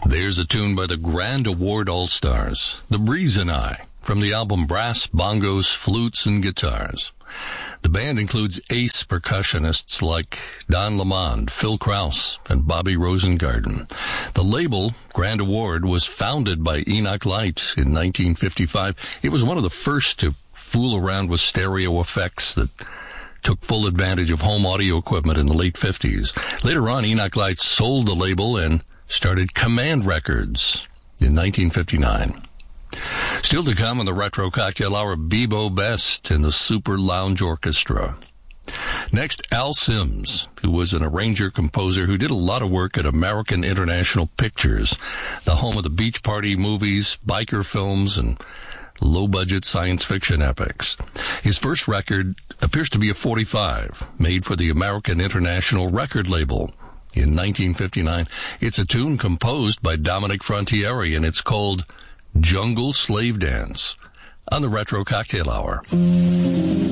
There's a tune by the Grand Award All-Stars, The Breeze and I, from the album Brass, Bongos, Flutes, and Guitars. The band includes ace percussionists like Don Lamond, Phil Krause, and Bobby Rosengarten. The label, Grand Award, was founded by Enoch Light in 1955. It was one of the first to fool around with stereo effects that took full advantage of home audio equipment in the late 50s. Later on, Enoch Light sold the label and started Command Records in 1959. Still to come on the Retro Cocktail Hour, Bebo Best and the Super Lounge Orchestra. Next, Al Sims, who was an arranger-composer who did a lot of work at American International Pictures, the home of the Beach Party movies, biker films, and low-budget science fiction epics. His first record appears to be a 45, made for the American International Record label in 1959. It's a tune composed by Dominic Frontiere, and it's called Jungle Slave Dance on the Retro Cocktail Hour.